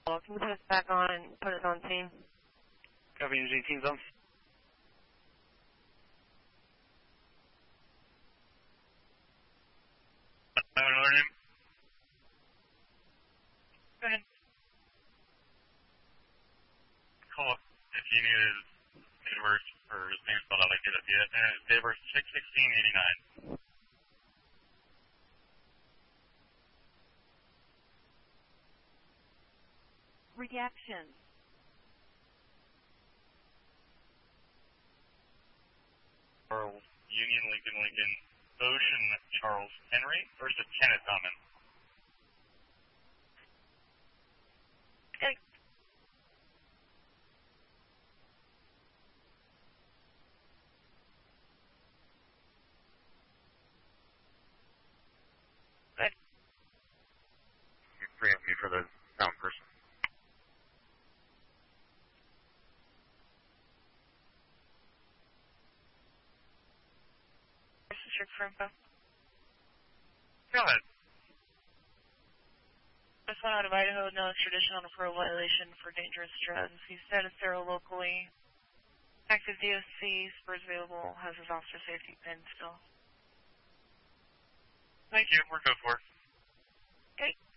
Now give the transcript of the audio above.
Can you put us back on and put us on team? Copy, NG teams on. Another name? Go ahead. Call up if you needed date of birth or his name spelled out like it. Date of birth 6/16/89. Reaction. Charles Union Lincoln Ocean Charles Henry versus Kenneth Thomas. Okay. Good. You're free of me for the sound person. This is your info. Go ahead. Just one out of Idaho, no extradition on a parole violation for dangerous drugs. He's status zero locally. Active DOC, Spurs available, has his officer safety pin still. Thank you. We're good for it. Okay.